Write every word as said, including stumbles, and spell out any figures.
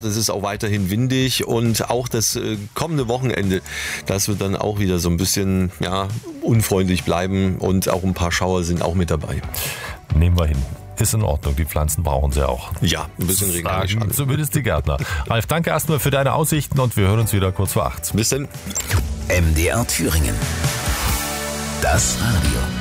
Es ist auch weiterhin windig und auch das äh, kommende Wochenende, das wird dann auch wieder so ein bisschen ja, unfreundlich bleiben und auch ein paar Schauer sind auch mit dabei. Nehmen wir hin. Ist in Ordnung, die Pflanzen brauchen sie auch. Ja, ein bisschen Regen kann nicht schaden. Zumindest die Gärtner. Ralf, danke erstmal für deine Aussichten und wir hören uns wieder kurz vor acht. Bis dann. M D R Thüringen. Das Radio.